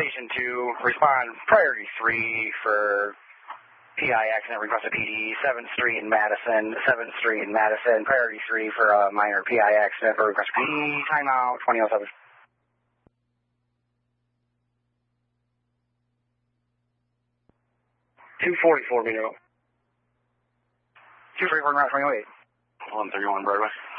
Station 2, respond priority 3 for PI accident request of PD, 7th Street in Madison, 7th Street in Madison, priority 3 for a minor PI accident for request of PD, timeout 2007. 244 meter. 244 Route 2008. 131 Broadway.